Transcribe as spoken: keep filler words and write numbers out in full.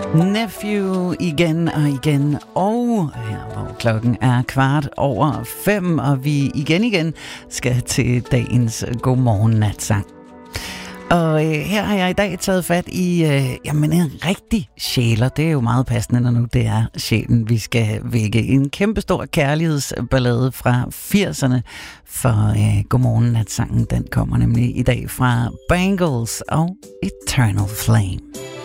Nephew igen og igen, og her hvor klokken er kvart over fem, og vi igen igen skal til dagens Godmorgen Natsang. Og øh, her har jeg i dag taget fat i øh, jamen en rigtig sjæler. Det er jo meget passende, når nu det er sjælen, vi skal vække. En kæmpestor kærlighedsballade fra firserne, for øh, Godmorgen Natsangen, den kommer nemlig i dag fra Bangles og Eternal Flame.